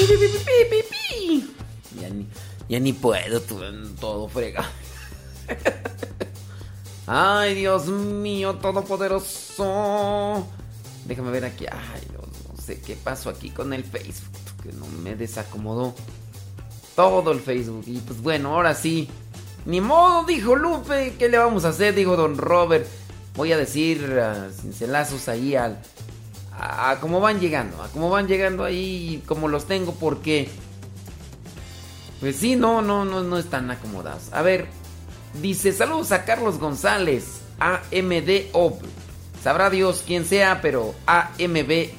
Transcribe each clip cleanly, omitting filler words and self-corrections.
Ya ni puedo, todo frega. Ay, Dios mío, todopoderoso. Déjame ver aquí. Ay, no sé qué pasó aquí con el Facebook, que no me desacomodó todo el Facebook. Y pues bueno, ahora sí. Ni modo, dijo Lupe. ¿Qué le vamos a hacer? Dijo don Robert. Voy a decir cincelazos ahí a cómo van llegando. A cómo van llegando ahí, como los tengo, porque pues sí, no están acomodados. A ver, dice, saludos a Carlos González, AMD OP. Sabrá Dios quién sea, pero AMD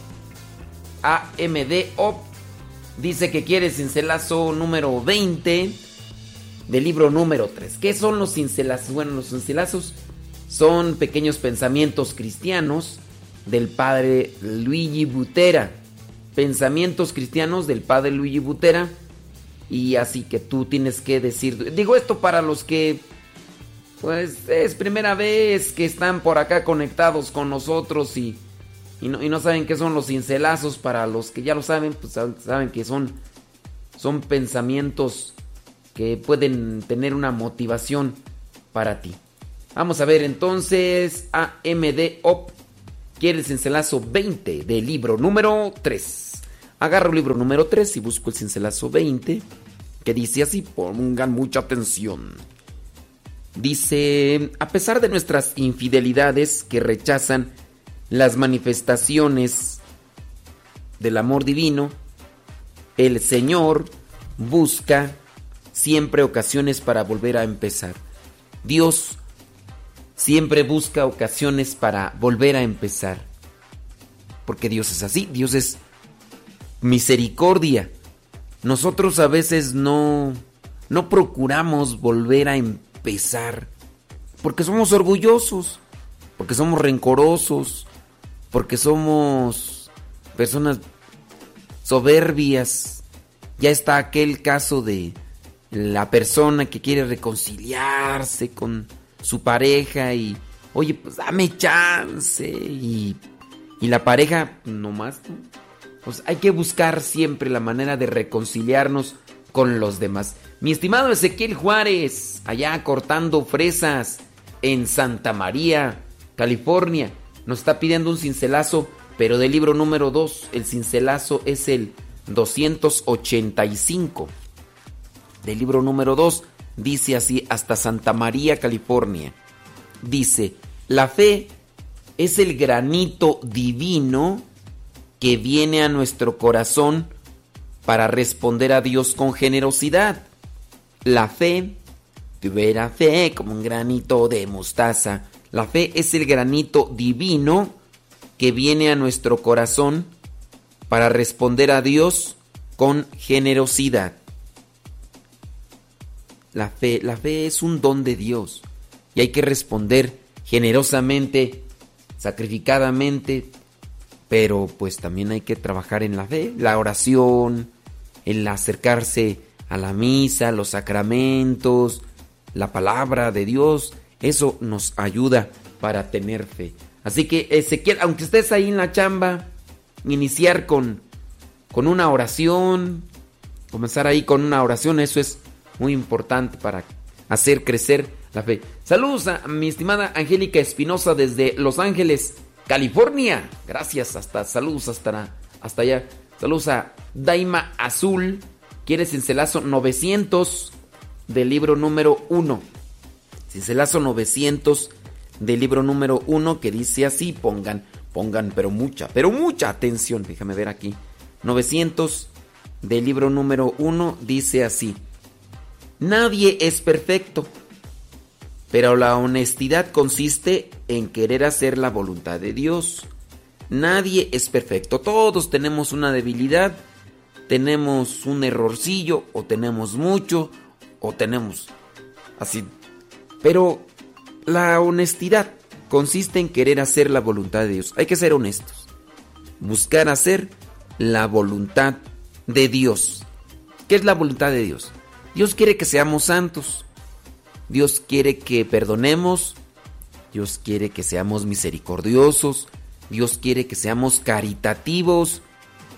OP dice que quiere cincelazo número 20 del libro número 3. ¿Qué son los cincelazos? Bueno, los cincelazos son pequeños pensamientos cristianos del padre Luigi Butera. Pensamientos cristianos del padre Luigi Butera. Y así que tú tienes que decir... Digo esto para los que pues es primera vez que están por acá conectados con nosotros y no saben qué son los cincelazos. Para los que ya lo saben, pues saben que son pensamientos que pueden tener una motivación para ti. Vamos a ver entonces, AMD OP quiere el cincelazo 20 del libro número 3. Agarro el libro número 3 y busco el cincelazo 20, que dice así, pongan mucha atención. Dice, a pesar de nuestras infidelidades que rechazan las manifestaciones del amor divino, el Señor busca siempre ocasiones para volver a empezar. Dios siempre busca ocasiones para volver a empezar. Porque Dios es así, Dios es misericordia. Nosotros a veces no procuramos volver a empezar porque somos orgullosos, porque somos rencorosos, porque somos personas soberbias. Ya está aquel caso de la persona que quiere reconciliarse con su pareja y oye, pues dame chance y la pareja nomás no. Pues hay que buscar siempre la manera de reconciliarnos con los demás. Mi estimado Ezequiel Juárez, allá cortando fresas en Santa María, California, nos está pidiendo un cincelazo, pero del libro número 2. El cincelazo es el 285. Del libro número 2, dice así, hasta Santa María, California. Dice, la fe es el granito divino que viene a nuestro corazón para responder a Dios con generosidad. La fe, tuviera fe como un granito de mostaza. La fe es el granito divino que viene a nuestro corazón para responder a Dios con generosidad. La fe es un don de Dios y hay que responder generosamente, sacrificadamente. Pero pues también hay que trabajar en la fe, la oración, el acercarse a la misa, los sacramentos, la palabra de Dios. Eso nos ayuda para tener fe. Así que Ezequiel, aunque estés ahí en la chamba, iniciar con una oración, comenzar ahí con una oración, eso es muy importante para hacer crecer la fe. Saludos a mi estimada Angélica Espinosa desde Los Ángeles, California. Gracias, saludos hasta allá. Saludos a Daima Azul. Quiere cincelazo 900 del libro número 1. Cincelazo 900 del libro número 1 que dice así, pongan pero mucha atención. Déjame ver aquí. 900 del libro número 1 dice así. Nadie es perfecto, pero la honestidad consiste en querer hacer la voluntad de Dios. Nadie es perfecto. Todos tenemos una debilidad, tenemos un errorcillo, o tenemos mucho, o tenemos así. Pero la honestidad consiste en querer hacer la voluntad de Dios. Hay que ser honestos. Buscar hacer la voluntad de Dios. ¿Qué es la voluntad de Dios? Dios quiere que seamos santos. Dios quiere que perdonemos, Dios quiere que seamos misericordiosos, Dios quiere que seamos caritativos,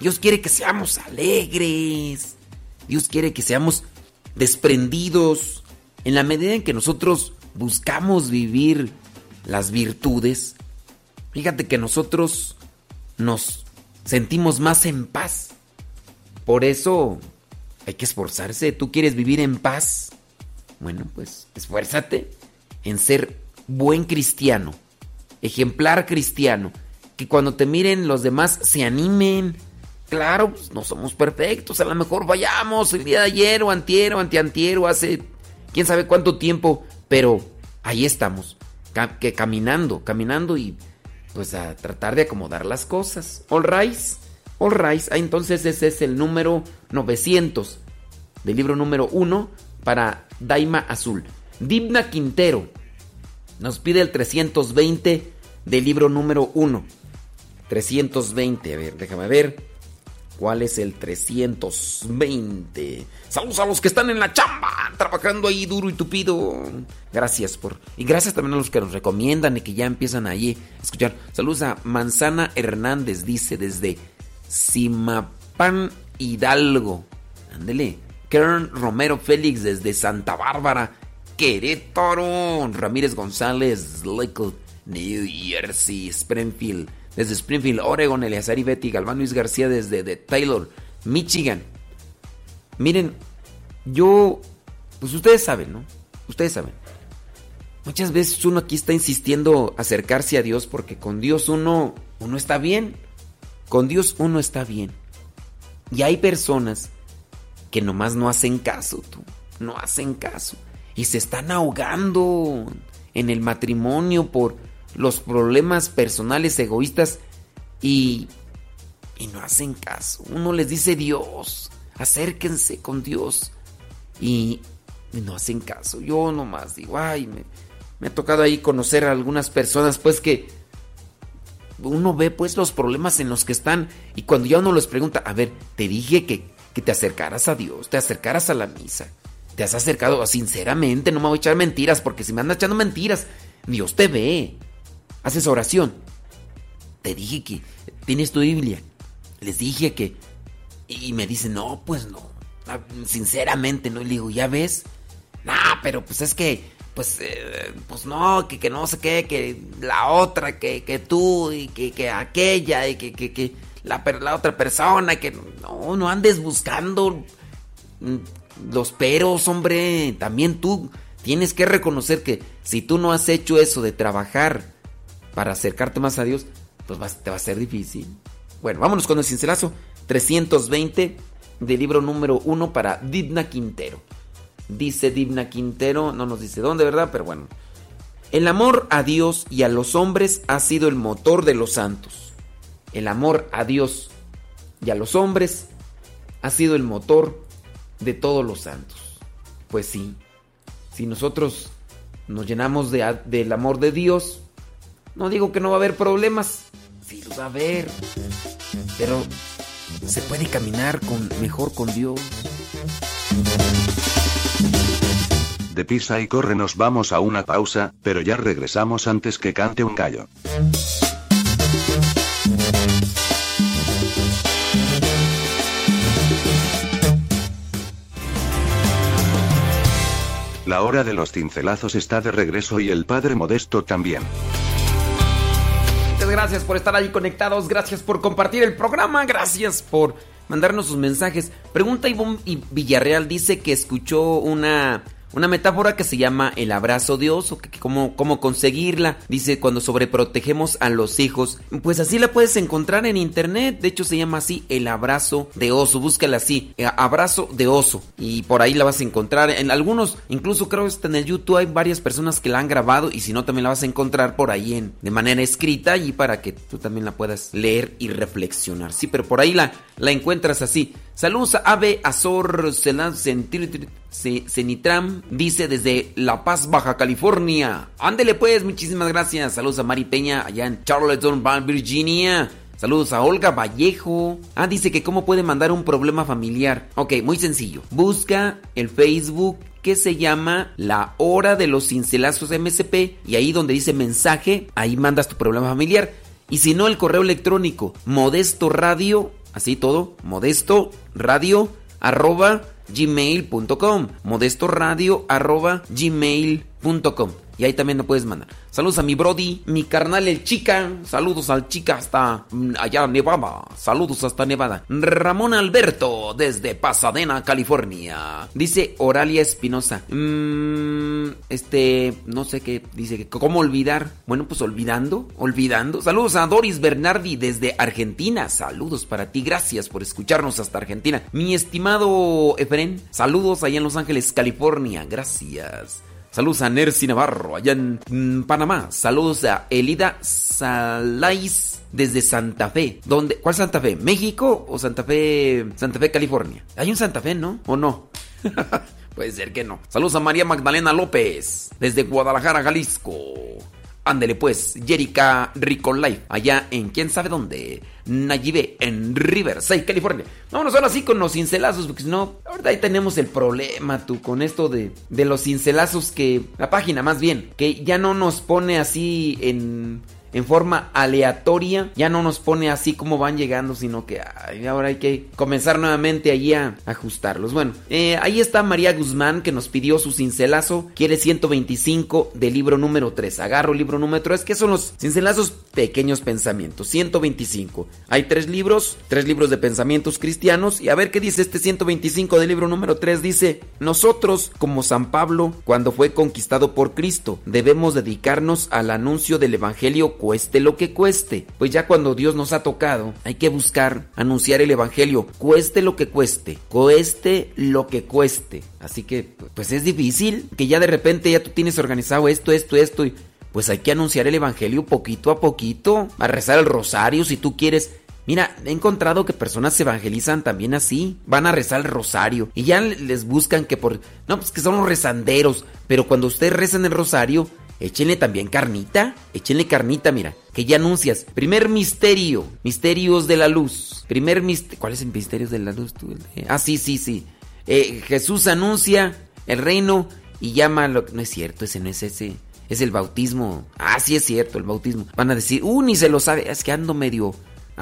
Dios quiere que seamos alegres. Dios quiere que seamos desprendidos. En la medida en que nosotros buscamos vivir las virtudes, fíjate que nosotros nos sentimos más en paz. Por eso hay que esforzarse. ¿Tú quieres vivir en paz? Bueno, pues esfuérzate en ser buen cristiano, ejemplar cristiano, que cuando te miren los demás se animen. Claro, pues no somos perfectos, a lo mejor vayamos el día de ayer o antier o anteantier o hace quién sabe cuánto tiempo, pero ahí estamos, caminando y pues a tratar de acomodar las cosas. All right. Entonces ese es el número 900 del libro número 1 para Daima Azul. Dibna Quintero nos pide el 320 del libro número 1. 320, a ver, déjame ver. ¿Cuál es el 320? Saludos a los que están en la chamba, trabajando ahí duro y tupido. Gracias y gracias también a los que nos recomiendan y que ya empiezan ahí a escuchar. Saludos a Manzana Hernández, dice desde Simapán, Hidalgo. Ándele. Kern Romero Félix desde Santa Bárbara, Querétaro. Ramírez González, Lakewood, New Jersey, Springfield. Desde Springfield, Oregon, Eleazar y Betty Galván, Luis García desde Taylor, Michigan. Miren, pues ustedes saben, ¿no? Ustedes saben. Muchas veces uno aquí está insistiendo acercarse a Dios porque con Dios uno está bien. Con Dios uno está bien. Y hay personas que nomás no hacen caso, no hacen caso. Y se están ahogando en el matrimonio por los problemas personales egoístas y no hacen caso. Uno les dice Dios, acérquense con Dios y no hacen caso. Yo nomás digo, me ha tocado ahí conocer a algunas personas pues que uno ve pues los problemas en los que están y cuando ya uno les pregunta, a ver, te dije que te acercaras a Dios, te acercaras a la misa, te has acercado sinceramente, no me voy a echar mentiras porque si me andas echando mentiras, Dios te ve. Haces oración. Te dije que tienes tu Biblia. Les dije que... Y me dicen, no, pues no. Sinceramente, ¿no? Y le digo, ¿ya ves? Pero pues es que... Pues no, que no sé qué, que la otra, que tú, y que aquella, y que la otra persona, que no andes buscando los peros, hombre. También tú tienes que reconocer que si tú no has hecho eso de trabajar para acercarte más a Dios, pues te va a ser difícil. Bueno, vámonos con el cincelazo 320 del libro número 1 para Dibna Quintero. Dice Dibna Quintero, no nos dice dónde, ¿verdad? Pero bueno. El amor a Dios y a los hombres ha sido el motor de los santos. El amor a Dios y a los hombres ha sido el motor de todos los santos. Pues sí, si nosotros nos llenamos del amor de Dios, no digo que no va a haber problemas, sí los va a haber, pero se puede caminar mejor con Dios. De Pisa y Corre nos vamos a una pausa, pero ya regresamos antes que cante un gallo. La hora de los cincelazos está de regreso y el Padre Modesto también. Muchas gracias por estar ahí conectados, gracias por compartir el programa, gracias por mandarnos sus mensajes. Pregunta Ivonne Villarreal, dice que escuchó una metáfora que se llama el abrazo de oso, cómo conseguirla. Dice, cuando sobreprotegemos a los hijos, pues así la puedes encontrar en internet. De hecho se llama así, el abrazo de oso. Búscala así, abrazo de oso, y por ahí la vas a encontrar. En algunos, incluso creo que en el YouTube hay varias personas que la han grabado, y si no también la vas a encontrar por ahí de manera escrita, y para que tú también la puedas leer y reflexionar. Sí, pero por ahí la encuentras así. Saludos a Ave Azor Cenitram, dice desde La Paz, Baja California. Ándele pues, muchísimas gracias. Saludos a Mari Peña allá en Charlottesville, Virginia. Saludos a Olga Vallejo. Dice que cómo puede mandar un problema familiar. Ok, muy sencillo. Busca el Facebook que se llama La Hora de los Cincelazos MSP, y ahí donde dice mensaje, ahí mandas tu problema familiar. Y si no, el correo electrónico modestoradio así todo, modestoradio@gmail.com, modestoradio@gmail.com. Y ahí también lo puedes mandar. Saludos a mi brody, mi carnal el Chica. Saludos al Chica hasta allá Nevada. Saludos hasta Nevada. Ramón Alberto desde Pasadena, California. Dice Oralia Espinosa. No sé qué dice. ¿Cómo olvidar? Bueno, pues olvidando. Saludos a Doris Bernardi desde Argentina. Saludos para ti. Gracias por escucharnos hasta Argentina. Mi estimado Efren. Saludos allá en Los Ángeles, California. Gracias. Saludos a Nercy Navarro, allá en Panamá. Saludos a Elida Salais desde Santa Fe. ¿Cuál Santa Fe? ¿México o Santa Fe, California? Hay un Santa Fe, ¿no? ¿O no? Puede ser que no. Saludos a María Magdalena López desde Guadalajara, Jalisco. Ándele pues, Jerica Rico Life, allá en quién sabe dónde, Nayibe, en Riverside, California. Vámonos ahora sí con los cincelazos, porque si no, ahorita ahí tenemos el problema, con esto de los cincelazos, que la página más bien, que ya no nos pone así en forma aleatoria, ya no nos pone así como van llegando, sino que ahora hay que comenzar nuevamente allí a ajustarlos. Bueno, ahí está María Guzmán, que nos pidió su cincelazo, quiere 125 del libro número 3. Agarro el libro número 3, que son los cincelazos Pequeños Pensamientos, 125. Hay 3 libros de pensamientos cristianos, y a ver qué dice este 125 del libro número 3. Dice: nosotros, como San Pablo, cuando fue conquistado por Cristo, debemos dedicarnos al anuncio del evangelio, cueste lo que cueste. Pues ya cuando Dios nos ha tocado, hay que buscar anunciar el evangelio, cueste lo que cueste, Así que, pues es difícil, que ya de repente ya tú tienes organizado esto, y pues hay que anunciar el evangelio poquito a poquito, a rezar el rosario si tú quieres. Mira, he encontrado que personas se evangelizan también así, van a rezar el rosario y ya les buscan que pues que son los rezanderos, pero cuando ustedes rezan el rosario, échenle también carnita, mira, que ya anuncias. Primer misterio, misterios de la luz. ¿Cuál es el misterios de la luz? Sí. Jesús anuncia el reino y llama no es cierto, ese no es ese. Es el bautismo. Sí es cierto, el bautismo. Van a decir, ni se lo sabe, es que ando medio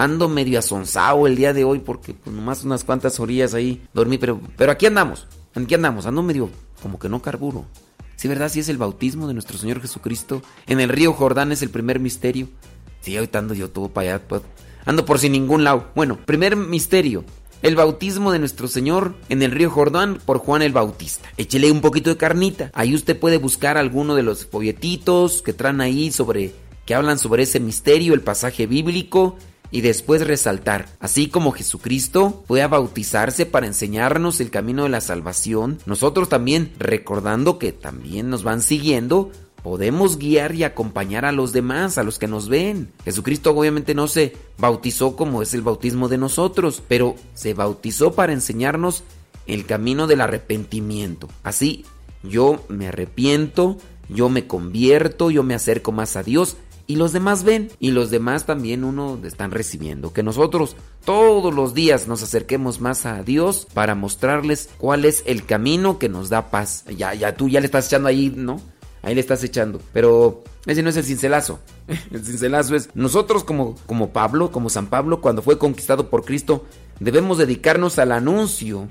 asonsado el día de hoy porque pues nomás unas cuantas orillas ahí dormí, pero aquí andamos, ando medio como que no carburo. Sí, ¿verdad? Sí es el bautismo de nuestro Señor Jesucristo. En el río Jordán es el primer misterio. Sí, ahorita ando yo todo para allá. Ando por sin ningún lado. Bueno, primer misterio. El bautismo de nuestro Señor en el río Jordán por Juan el Bautista. Échele un poquito de carnita. Ahí usted puede buscar alguno de los folletitos que traen ahí que hablan sobre ese misterio, el pasaje bíblico. Y después resaltar, así como Jesucristo fue a bautizarse para enseñarnos el camino de la salvación, nosotros también, recordando que también nos van siguiendo, podemos guiar y acompañar a los demás, a los que nos ven. Jesucristo obviamente no se bautizó como es el bautismo de nosotros, pero se bautizó para enseñarnos el camino del arrepentimiento. Así, yo me arrepiento, yo me convierto, yo me acerco más a Dios. Y los demás ven, y los demás también están recibiendo. Que nosotros todos los días nos acerquemos más a Dios para mostrarles cuál es el camino que nos da paz. Ya tú ya le estás echando ahí, ¿no? Ahí le estás echando. Pero ese no es el cincelazo. El cincelazo es nosotros como Pablo, como San Pablo, cuando fue conquistado por Cristo, debemos dedicarnos al anuncio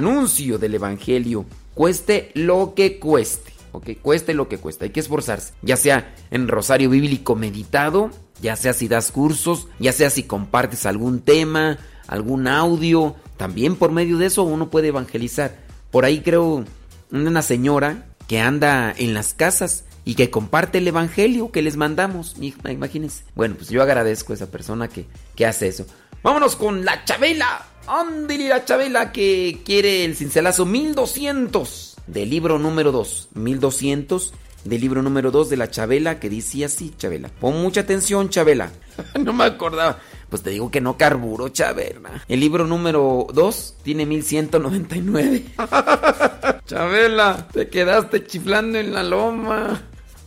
del evangelio. Cueste lo que cueste. Ok, cueste lo que cueste, hay que esforzarse, ya sea en rosario bíblico meditado, ya sea si das cursos, ya sea si compartes algún tema, algún audio, también por medio de eso uno puede evangelizar. Por ahí creo una señora que anda en las casas y que comparte el evangelio que les mandamos, imagínense. Bueno, pues yo agradezco a esa persona que hace eso. Vámonos con la Chabela, ándale la Chabela que quiere el cincelazo 1200. Del libro número 2, 1200, del libro número 2 de la Chabela, que dice así, Chabela. Pon mucha atención, Chabela. No me acordaba. Pues te digo que no carburo, Chabela. El libro número 2 tiene 1199. Chabela, te quedaste chiflando en la loma.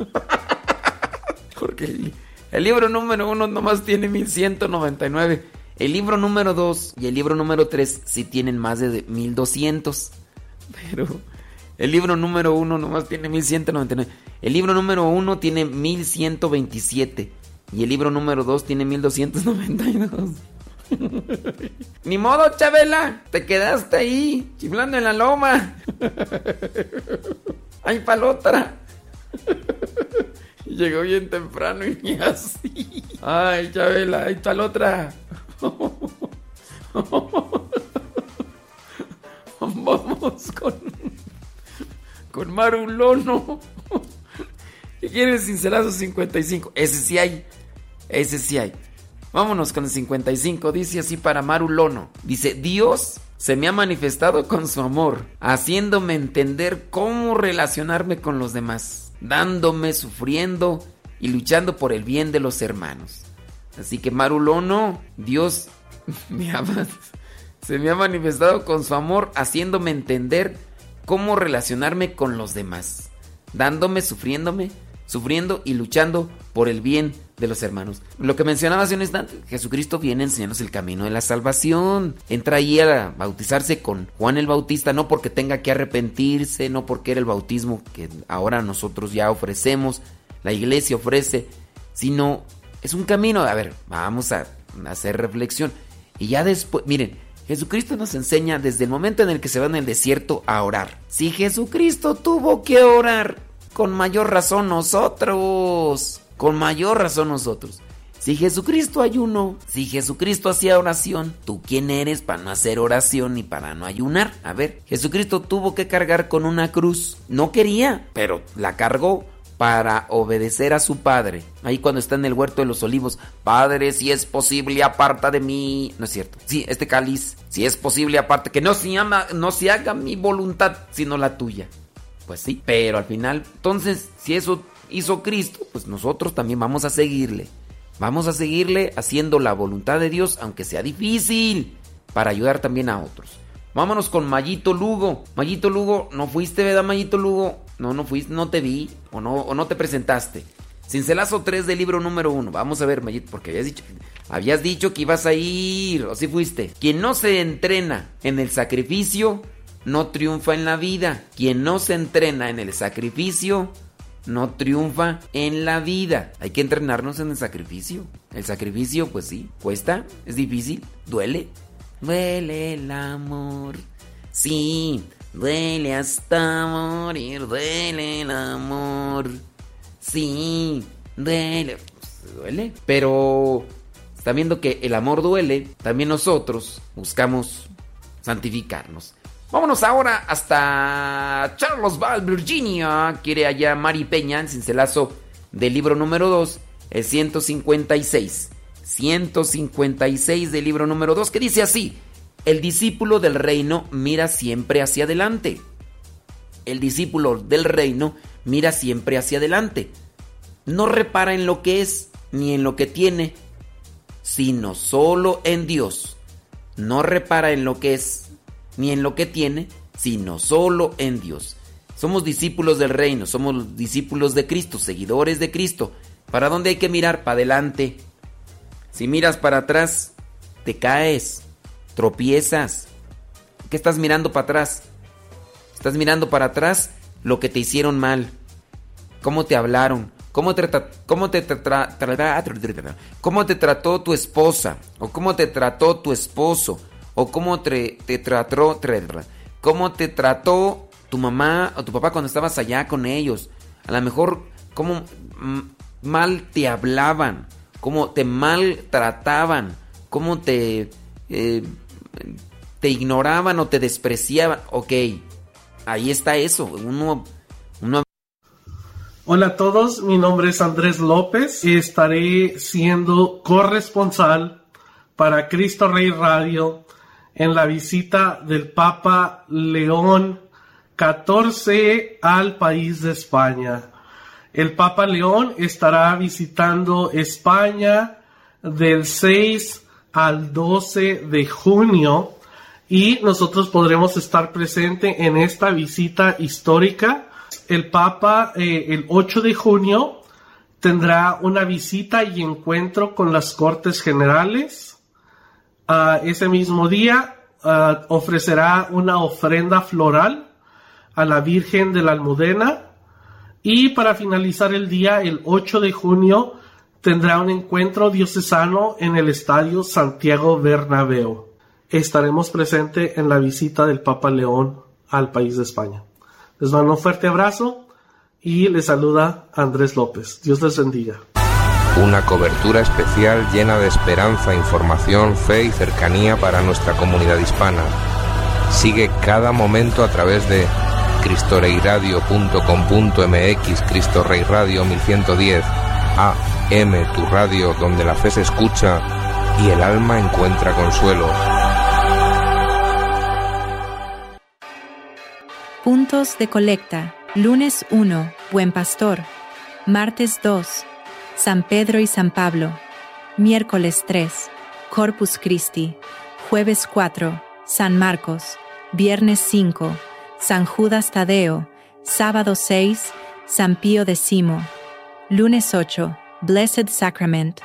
Porque el libro número 1 nomás tiene 1199. El libro número 2 y el libro número 3 sí tienen más de 1200. Pero el libro número 1 nomás tiene 1199. El libro número 1 tiene 1127. Y el libro número 2 tiene 1292. Ni modo, Chabela, te quedaste ahí, chiflando en la loma. Ay, pa'l otra. Llegó bien temprano y así. Ay, Chabela, ahí está la otra. Vamos con Marulono. ¿Qué quieres, Cincelazo 55? Ese sí hay. Vámonos con el 55. Dice así para Marulono. Dice: Dios se me ha manifestado con su amor, haciéndome entender cómo relacionarme con los demás, dándome, sufriendo y luchando por el bien de los hermanos. Así que Marulono, Dios se me ha manifestado con su amor, haciéndome entender cómo relacionarme con los demás, dándome, sufriendo y luchando por el bien de los hermanos. Lo que mencionaba hace un instante, Jesucristo viene a enseñarnos el camino de la salvación. Entra ahí a bautizarse con Juan el Bautista, no porque tenga que arrepentirse, no porque era el bautismo que ahora nosotros ya ofrecemos, la iglesia ofrece, sino es un camino. A ver, vamos a hacer reflexión. Y ya después, miren, Jesucristo nos enseña desde el momento en el que se va en el desierto a orar. Si Jesucristo tuvo que orar, con mayor razón nosotros. Si Jesucristo ayunó, si Jesucristo hacía oración, ¿tú quién eres para no hacer oración ni para no ayunar? A ver, Jesucristo tuvo que cargar con una cruz. No quería, pero la cargó para obedecer a su Padre. Ahí cuando está en el huerto de los olivos: Padre, si es posible, aparta de mí. No es cierto. Sí, este cáliz, si es posible, aparta. Que no se haga mi voluntad, sino la tuya. Pues sí, pero al final, entonces, si eso hizo Cristo, pues nosotros también vamos a seguirle. Vamos a seguirle haciendo la voluntad de Dios, aunque sea difícil, para ayudar también a otros. Vámonos con Mayito Lugo. Mayito Lugo, ¿no fuiste, verdad, Mayito Lugo? No fuiste, no te vi, o no te presentaste. Cincelazo 3 del libro número 1. Vamos a ver, Mayito, porque habías dicho que ibas a ir, o sí fuiste. Quien no se entrena en el sacrificio, no triunfa en la vida. Quien no se entrena en el sacrificio, no triunfa en la vida. Hay que entrenarnos en el sacrificio. El sacrificio, pues sí, cuesta, es difícil, duele. Duele el amor. Sí, duele hasta morir. Duele el amor. Sí, duele. Pues, duele. Pero está viendo que el amor duele. También nosotros buscamos santificarnos. Vámonos ahora hasta Charlottesville, Virginia. Quiere allá Mari Peña, en Cincelazo del libro número 2, el 156. 156 del libro número 2, que dice así: el discípulo del reino mira siempre hacia adelante. El discípulo del reino mira siempre hacia adelante. No repara en lo que es ni en lo que tiene, sino solo en Dios. No repara en lo que es ni en lo que tiene, sino solo en Dios. Somos discípulos del reino, somos discípulos de Cristo, seguidores de Cristo. ¿Para dónde hay que mirar? Para adelante. Si miras para atrás, te caes, tropiezas. ¿Qué estás mirando para atrás? Estás mirando para atrás lo que te hicieron mal, cómo te hablaron, cómo te trató tu esposa, o cómo te trató tu esposo, o cómo te trató tu mamá o tu papá cuando estabas allá con ellos. A lo mejor cómo mal te hablaban, cómo te maltrataban, cómo te ignoraban o te despreciaban. Ok, ahí está eso. Uno... Hola a todos, mi nombre es Andrés López y estaré siendo corresponsal para Cristo Rey Radio en la visita del Papa León XIV al país de España. El Papa León estará visitando España del 6 al 12 de junio y nosotros podremos estar presentes en esta visita histórica. El Papa el 8 de junio tendrá una visita y encuentro con las Cortes Generales. Ese mismo día ofrecerá una ofrenda floral a la Virgen de la Almudena y para finalizar el día, el 8 de junio, tendrá un encuentro diocesano en el Estadio Santiago Bernabéu. Estaremos presentes en la visita del Papa León al país de España. Les mando un fuerte abrazo y les saluda Andrés López. Dios les bendiga. Una cobertura especial llena de esperanza, información, fe y cercanía para nuestra comunidad hispana. Sigue cada momento a través de cristoreiradio.com.mx, Cristo Rey Radio 1110, AM, tu radio donde la fe se escucha y el alma encuentra consuelo. Puntos de colecta. Lunes 1, Buen Pastor. Martes 2, San Pedro y San Pablo. Miércoles 3, Corpus Christi. Jueves 4, San Marcos. Viernes 5, San Judas Tadeo. Sábado 6, San Pío X. Lunes 8, Blessed Sacrament.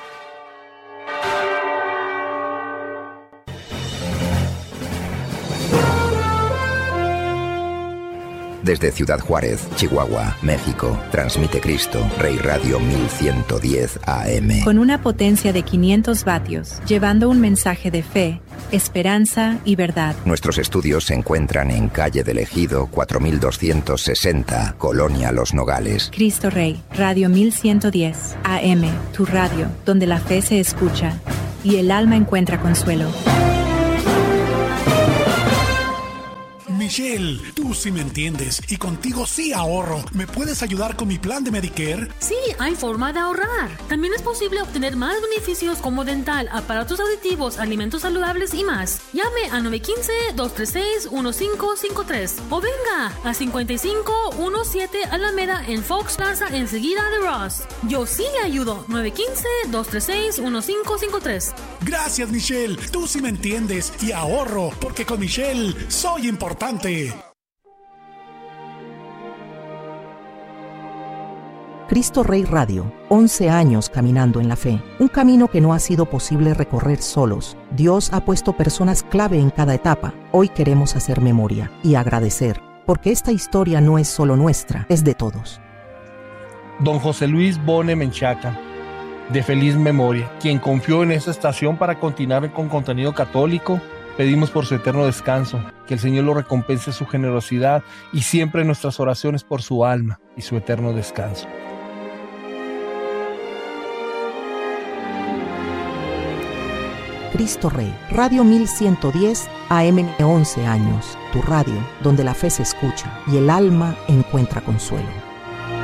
Desde Ciudad Juárez, Chihuahua, México, transmite Cristo Rey Radio 1110 AM. Con una potencia de 500 vatios, llevando un mensaje de fe, esperanza y verdad. Nuestros estudios se encuentran en Calle del Ejido 4260, Colonia Los Nogales. Cristo Rey, Radio 1110 AM, tu radio, donde la fe se escucha y el alma encuentra consuelo. Michelle, tú sí me entiendes y contigo sí ahorro. ¿Me puedes ayudar con mi plan de Medicare? Sí, hay forma de ahorrar. También es posible obtener más beneficios como dental, aparatos auditivos, alimentos saludables y más. Llame a 915-236-1553 o venga a 5517 Alameda en Fox Plaza enseguida de Ross. Yo sí le ayudo. 915-236-1553. Gracias, Michelle. Tú sí me entiendes y ahorro porque con Michelle soy importante. Cristo Rey Radio, 11 años caminando en la fe. Un camino que no ha sido posible recorrer solos. Dios ha puesto personas clave en cada etapa. Hoy queremos hacer memoria y agradecer, porque esta historia no es solo nuestra, es de todos. Don José Luis Bone Menchaca, de feliz memoria, quien confió en esta estación para continuar con contenido católico. Pedimos por su eterno descanso, que el Señor lo recompense su generosidad y siempre nuestras oraciones por su alma y su eterno descanso. Cristo Rey, Radio 1110 AM, 11 años, tu radio, donde la fe se escucha y el alma encuentra consuelo.